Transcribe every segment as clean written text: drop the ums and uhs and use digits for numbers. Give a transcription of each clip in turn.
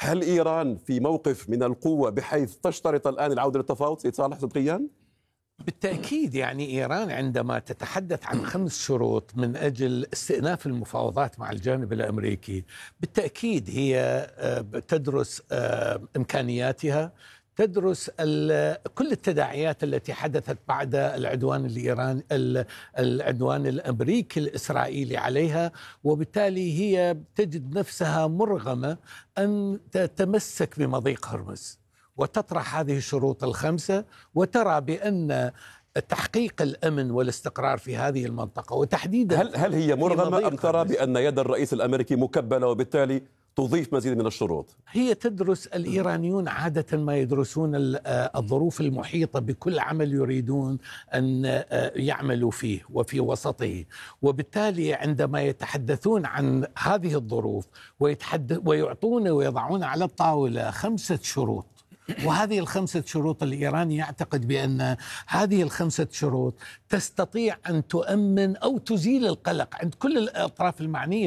هل إيران في موقف من القوة بحيث تشترط الآن العودة للتفاوض سيد صالح صدقيان؟ بالتأكيد، يعني إيران عندما تتحدث عن 5 شروط من أجل استئناف المفاوضات مع الجانب الأمريكي، بالتأكيد هي تدرس إمكانياتها، تدرس كل التداعيات التي حدثت بعد العدوان الإيراني العدوان الأمريكي الإسرائيلي عليها، وبالتالي هي تجد نفسها مرغمة أن تتمسك بمضيق هرمز وتطرح هذه الشروط ال5، وترى بأن تحقيق الأمن والاستقرار في هذه المنطقة وتحديدا هل هي مرغمة أم ترى بأن يد الرئيس الأمريكي مكبلة وبالتالي تضيف مزيد من الشروط؟ هي تدرس، الإيرانيون عادة ما يدرسون الظروف المحيطة بكل عمل يريدون أن يعملوا فيه وفي وسطه، وبالتالي عندما يتحدثون عن هذه الظروف ويعطون ويضعون على الطاولة 5 شروط، وهذه ال5 شروط الإيراني يعتقد بأن هذه ال5 شروط تستطيع أن تؤمن أو تزيل القلق عند كل الأطراف المعنية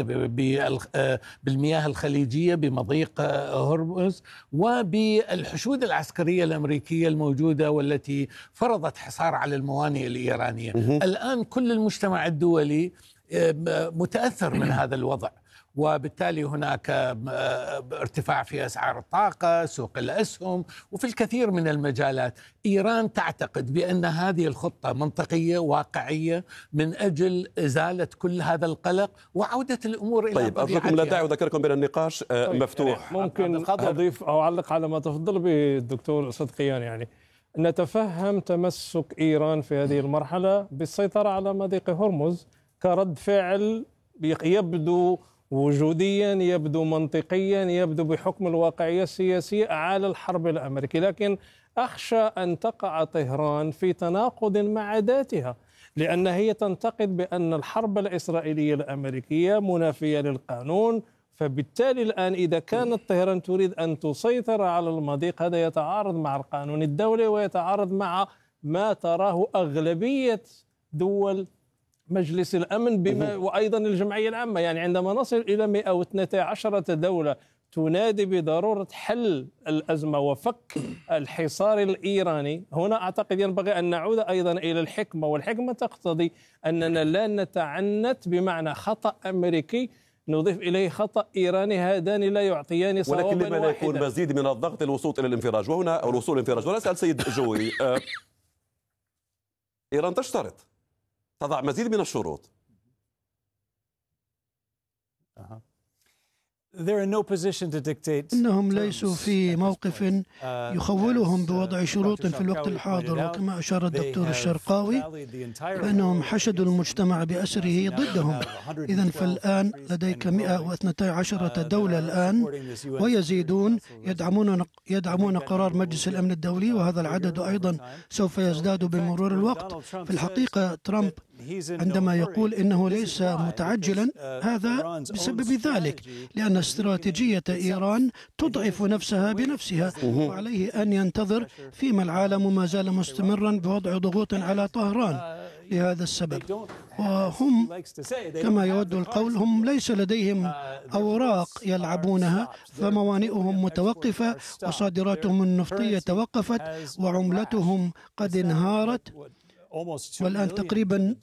بالمياه الخليجية، بمضيق هرمز، وبالحشود العسكرية الأمريكية الموجودة والتي فرضت حصار على الموانئ الإيرانية. الآن كل المجتمع الدولي متأثر من هذا الوضع، وبالتالي هناك ارتفاع في أسعار الطاقة، سوق الأسهم، وفي الكثير من المجالات. إيران تعتقد بأن هذه الخطة منطقية واقعية من أجل إزالة كل هذا القلق وعودة الأمور إلى طيب أرجوكم لا داعي أذكركم بأن النقاش مفتوح. يعني ممكن أضيف أو أعلق على ما تفضل به الدكتور صدقيان. يعني نتفهم تمسك إيران في هذه المرحلة بالسيطرة على مضيق هرمز كرد فعل يبدو وجوديا، يبدو منطقيا، يبدو بحكم الواقعية السياسية على الحرب الأمريكية، لكن أخشى أن تقع طهران في تناقض مع ذاتها، لأن هي تنتقد بأن الحرب الإسرائيلية الأمريكية منافية للقانون، فبالتالي الآن إذا كانت طهران تريد أن تسيطر على المضيق هذا يتعارض مع القانون الدولي ويتعارض مع ما تراه أغلبية دول مجلس الأمن بما وأيضا الجمعية العامة. يعني عندما نصل إلى 112 دولة تنادي بضرورة حل الأزمة وفك الحصار الإيراني، هنا أعتقد ينبغي أن نعود أيضا إلى الحكمة، والحكمة تقتضي أننا لا نتعنت بمعنى خطأ أمريكي نضيف إليه خطأ إيراني، هذان لا يعطيان صوابا واحدا. ولكن لما يكون مزيد من الضغط للوصول إلى الانفراج، وهنا أو الوصول الانفراج. وأنا أسأل سيد جوي، إيران تشترط تضع مزيد من الشروط. إنهم ليسوا في موقف يخولهم بوضع شروط في الوقت الحاضر، وكما أشار الدكتور الشرقاوي فإنهم حشدوا المجتمع بأسره ضدهم. إذن فالآن لديك 112 دولة الآن ويزيدون يدعمون قرار مجلس الأمن الدولي، وهذا العدد أيضا سوف يزداد بمرور الوقت. في الحقيقة ترامب عندما يقول إنه ليس متعجلا، هذا بسبب ذلك، لأن استراتيجية إيران تضعف نفسها بنفسها، وعليه أن ينتظر فيما العالم ما زال مستمرا بوضع ضغوط على طهران لهذا السبب. وهم كما يود القول هم ليس لديهم أوراق يلعبونها، فموانئهم متوقفة وصادراتهم النفطية توقفت وعملتهم قد انهارت، والآن تقريبا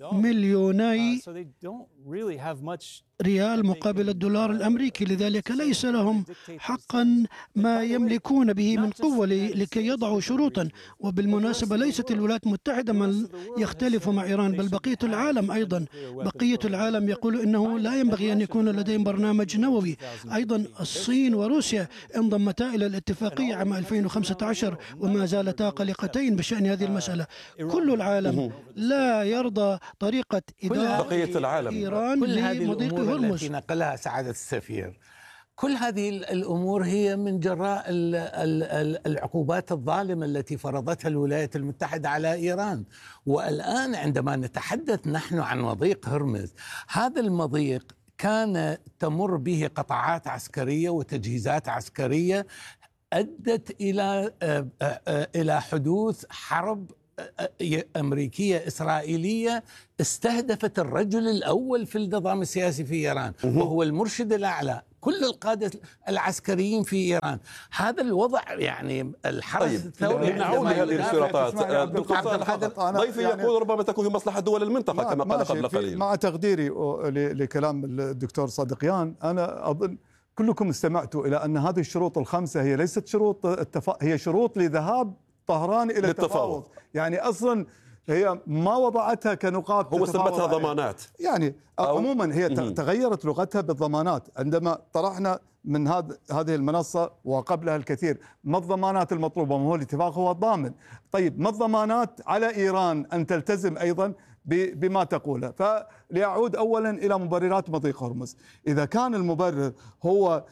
2,000,000 ريال مقابل الدولار الأمريكي، لذلك ليس لهم حقا ما يملكون به من قوة لكي يضعوا شروطا. وبالمناسبة ليست الولايات المتحدة من يختلف مع إيران، بل بقية العالم أيضا. بقية العالم يقول إنه لا ينبغي أن يكون لديهم برنامج نووي. أيضا الصين وروسيا انضمتا إلى الاتفاقية عام 2015 وما زالتا قلقتين بشأن هذه المسألة. كل العالم لا يرضى طريقة إدارة بقية العالم إيران لمضيق التي نقلها سعادة السفير. كل هذه الأمور هي من جراء العقوبات الظالمة التي فرضتها الولايات المتحدة على إيران. والآن عندما نتحدث نحن عن مضيق هرمز، هذا المضيق كان تمر به قطاعات عسكرية وتجهيزات عسكرية أدت إلى حدوث حرب أمريكية إسرائيلية استهدفت الرجل الأول في النظام السياسي في إيران، وهو المرشد الأعلى كل القادة العسكريين في إيران. هذا الوضع يعني الحرس طيب الثوري نعود لهذه الاشتراطات. دكتور صالح، ضيفي يعني يقول ربما تكون في مصلحة دول المنطقة كما قال قبل قليل. مع تقديري لكلام الدكتور صادقيان، أنا أظن كلكم استمعتوا إلى أن هذه الشروط الخمسة هي ليست شروط هي شروط لذهاب طهران إلى التفاوض. يعني أصلا هي ما وضعتها كنقاط، هو سمتها ضمانات. يعني عموما هي تغيرت لغتها بالضمانات. عندما طرحنا من هذه المنصة وقبلها الكثير ما الضمانات المطلوبة؟ ما هو الاتفاق هو الضامن. طيب ما الضمانات على إيران أن تلتزم أيضا بما تقوله؟ فليعود أولا إلى مبررات مضيق هرمز. إذا كان المبرر هو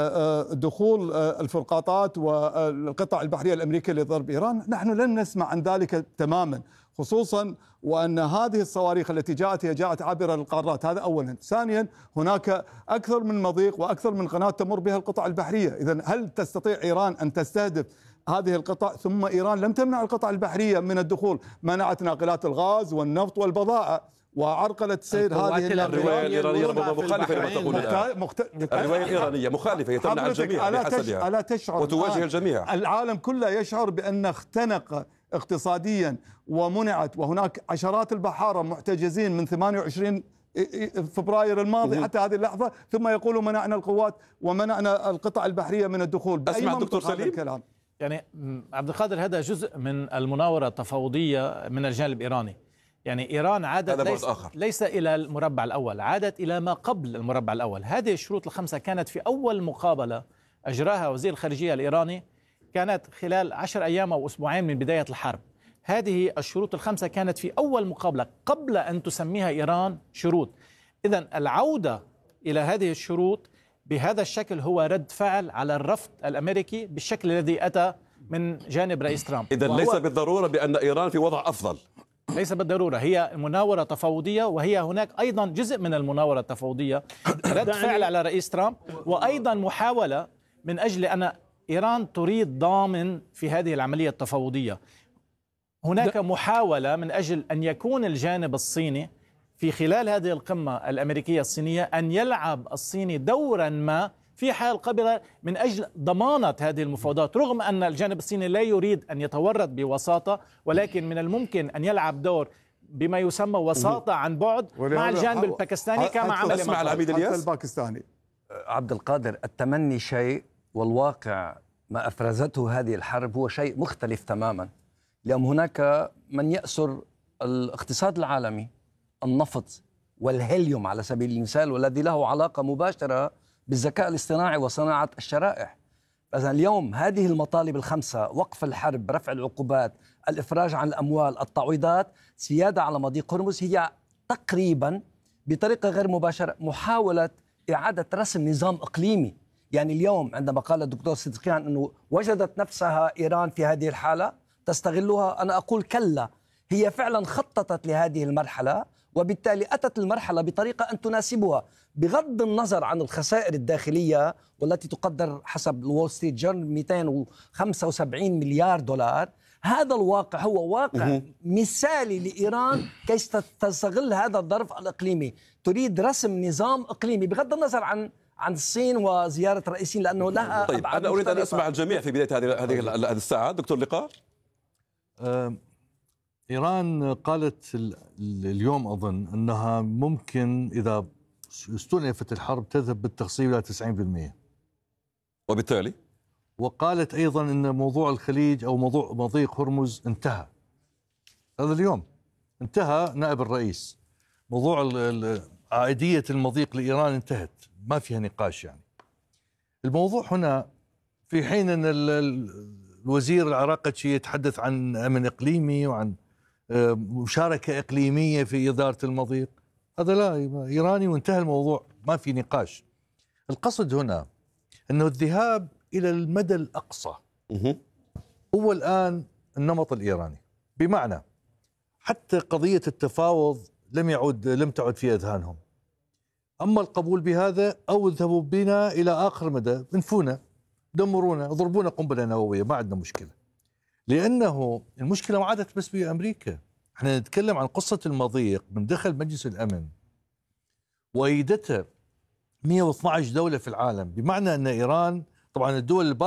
دخول الفرقاطات والقطع البحرية الأمريكية لضرب إيران، نحن لن نسمع عن ذلك تماما، خصوصا وأن هذه الصواريخ التي جاءت هي جاءت عابرة للقارات. هذا أولا. ثانيا، هناك أكثر من مضيق وأكثر من قناة تمر بها القطع البحرية. إذن هل تستطيع إيران أن تستهدف هذه القطع؟ ثم إيران لم تمنع القطع البحرية من الدخول، منعت ناقلات الغاز والنفط والبضائع وعرقلت سير هذه الرواية الإيرانية ربما مخالفة لما تقول الآن. الرواية الإيرانية مخالفة، تمنع الجميع بحسبها. ألا تشعر وتواجه الجميع؟ العالم كله يشعر بأن اختنق اقتصاديا ومنعت، وهناك عشرات البحارة محتجزين من 28 فبراير الماضي حتى هذه اللحظة، ثم يقولوا منعنا القوات ومنعنا القطع البحرية من الدخول. أسمع دكتور سليم. الكلام يعني عبد القادر، هذا جزء من المناورة التفاوضية من الجانب الإيراني. يعني إيران عادت ليس إلى المربع الأول، عادت إلى ما قبل المربع الأول. هذه الشروط الخمسة كانت في أول مقابلة أجراها وزير الخارجية الإيراني، كانت خلال 10 أيام أو أسبوعين من بداية الحرب. هذه الشروط الخمسة كانت في أول مقابلة قبل أن تسميها إيران شروط. إذن العودة إلى هذه الشروط بهذا الشكل هو رد فعل على الرفض الأمريكي بالشكل الذي أتى من جانب رئيس ترامب. إذن ليس بالضرورة بأن إيران في وضع أفضل. ليس بالضرورة، هي مناورة تفاوضية، وهي هناك أيضا جزء من المناورة التفاوضية رد فعل على رئيس ترامب، وأيضا محاولة من أجل أن إيران تريد ضامن في هذه العملية التفاوضية. هناك محاولة من أجل أن يكون الجانب الصيني في خلال هذه القمة الأمريكية الصينية أن يلعب الصيني دورا ما في حال قبل من أجل ضمانة هذه المفاوضات، رغم أن الجانب الصيني لا يريد أن يتورط بوساطة، ولكن من الممكن أن يلعب دور بما يسمى وساطة عن بعد مع الجانب الباكستاني كما عمل اسمع العميد الياس الباكستاني. عبد القادر، التمني شيء والواقع ما أفرزته هذه الحرب هو شيء مختلف تماما. لأن هناك من يأسر الاقتصاد العالمي، النفط والهيليوم على سبيل المثال، والذي له علاقة مباشرة بالذكاء الاصطناعي وصناعة الشرائح. إذن اليوم هذه المطالب الخمسة، وقف الحرب، رفع العقوبات، الإفراج عن الأموال، التعويضات، سيادة على مضيق هرمز، هي تقريبا بطريقة غير مباشرة محاولة إعادة رسم نظام إقليمي. يعني اليوم عندما قال الدكتور صدقيان أنه وجدت نفسها إيران في هذه الحالة تستغلها، أنا أقول كلا، هي فعلا خططت لهذه المرحلة، وبالتالي أتت المرحلة بطريقة أن تناسبها بغض النظر عن الخسائر الداخلية، والتي تقدر حسب الوول ستريت جورنال 275 مليار دولار. هذا الواقع هو واقع مثالي لإيران كي تستغل هذا الظرف الإقليمي. تريد رسم نظام إقليمي بغض النظر عن الصين وزيارة الرئيسين، لأنه لها طيب أنا أريد أن أسمع الجميع في بداية هذه الساعة. دكتور لقاء. إيران قالت اليوم أظن أنها ممكن إذا استؤنفت الحرب تذهب بالتخصيب إلى 90%، وبالتالي وقالت أيضا أن موضوع الخليج أو موضوع مضيق هرمز انتهى. هذا اليوم انتهى نائب الرئيس. موضوع عائدية المضيق لإيران انتهت، ما فيها نقاش. يعني الموضوع هنا في حين أن الوزير العراقي يتحدث عن أمن إقليمي وعن مشاركة إقليمية في إدارة المضيق، هذا لا، إيراني وانتهى الموضوع، ما في نقاش. القصد هنا أنه الذهاب إلى المدى الأقصى هو الآن النمط الإيراني، بمعنى حتى قضية التفاوض لم تعد في أذهانهم. أما القبول بهذا أو اذهبوا بنا إلى آخر مدى، انفونا، دمرونا، اضربونا قنبلة نووية، ما عندنا مشكلة. لأنه المشكلة ما عادت بس بأمريكا. احنا نتكلم عن قصة المضيق من دخل مجلس الأمن وأيدته 112 دولة في العالم، بمعنى أن إيران طبعا الدول